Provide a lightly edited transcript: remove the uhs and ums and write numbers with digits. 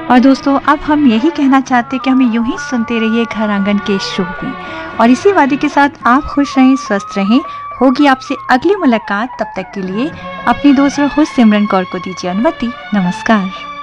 और दोस्तों अब हम यही कहना चाहते हैं कि हमें यूं ही सुनते रहिए घर आंगन के शो भी। और इसी वादे के साथ आप खुश रहें, स्वस्थ रहें। होगी आपसे अगली मुलाकात, तब तक के लिए अपनी दोस्त होस्ट सिमरन कौर को दीजिए अनुमति। नमस्कार।